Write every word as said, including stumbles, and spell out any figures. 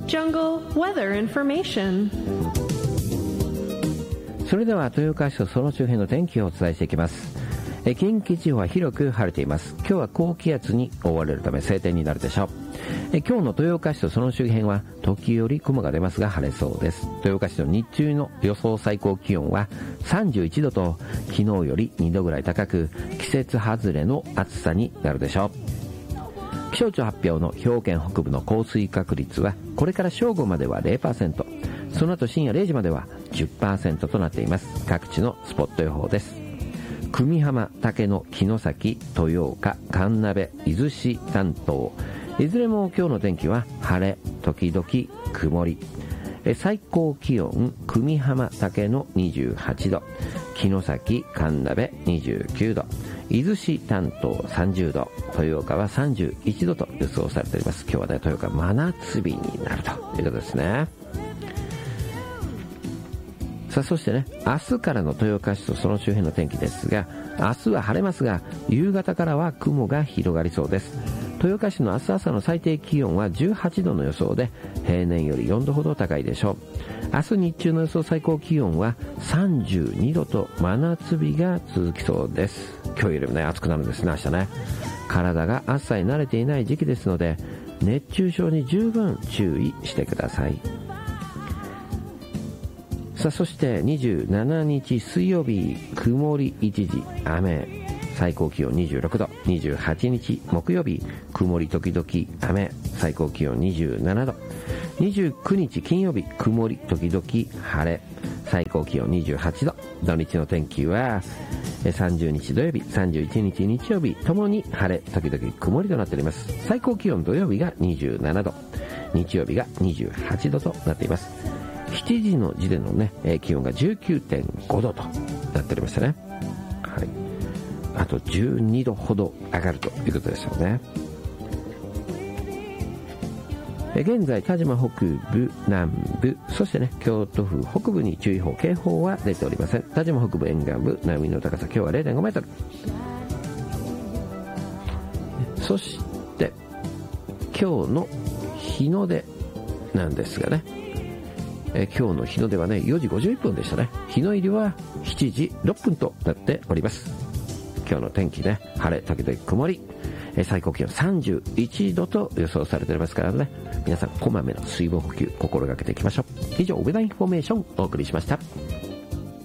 Jungle Weather Information。 それでは豊岡市とその周辺の天気をお伝えしていきます。え近畿地方は広く晴れています。今日は高気圧に覆われるため晴天になるでしょう。え今日の豊岡市とその周辺は時折雲が出ますが晴れそうです。豊岡市の日中の予想最高気温はさんじゅういちどと昨日よりにどぐらい高く、季節外れの暑さになるでしょう。気象庁発表の兵庫県北部の降水確率はこれから正午までは ゼロパーセント、 その後深夜れいじまでは じゅっパーセント となっています。各地のスポット予報です。久美浜、竹野、城崎、豊岡、神鍋、伊豆市丹東、いずれも今日の天気は晴れ時々曇り。最高気温久美浜、竹野にじゅうはちど、城崎、神鍋にじゅうきゅうど、伊豆市丹東さんじゅうど、豊岡はさんじゅういちどと予想されております。今日はね、豊岡真夏日になるということですね。さあ、そしてね、明日からの豊岡市とその周辺の天気ですが、明日は晴れますが夕方からは雲が広がりそうです。豊岡市の明日朝の最低気温はじゅうはちどの予想で、平年よりよんどほど高いでしょう。明日日中の予想最高気温はさんじゅうにどと真夏日が続きそうです。今日よりもね、暑くなるんですね、明日ね。体が暑さに慣れていない時期ですので、熱中症に十分注意してください。さあ、そしてにじゅうしちにち水曜日、曇り一時雨、最高気温にじゅうろくど、にじゅうはちにち木曜日、曇り時々雨、最高気温にじゅうななど、にじゅうくにち金曜日、曇り時々晴れ、最高気温にじゅうはちど。土日の天気はさんじゅうにち土曜日、さんじゅういちにち日曜日ともに晴れ時々曇りとなっております。最高気温土曜日がにじゅうななど、日曜日がにじゅうはちどとなっています。しちじの時点のね、気温が じゅうきゅうてんごどとなっておりましたね。はい。あとじゅうにどほど上がるということですよね。現在田島北部、南部、そしてね京都府北部に注意報警報は出ておりません。田島北部沿岸部、波の高さ今日は れいてんごメートル。そして今日の日の出なんですがね、え今日の日の出はねよじごじゅういっぷんでしたね。日の入りはしちじろっぷんとなっております。今日の天気ね、晴れ時々曇り、え最高気温さんじゅういちどと予想されておりますからね、皆さんこまめな水分補給心がけていきましょう。以上、ウェザーインフォメーションお送りしました。